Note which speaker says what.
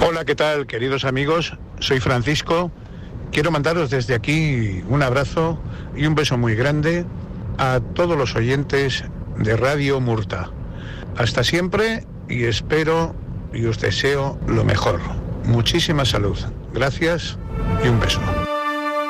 Speaker 1: Hola, ¿qué tal, queridos amigos? Soy Francisco. Quiero mandaros desde aquí un abrazo y un beso muy grande a todos los oyentes de Radio Murta. Hasta siempre y espero y os deseo lo mejor. Muchísima salud. Gracias y un beso.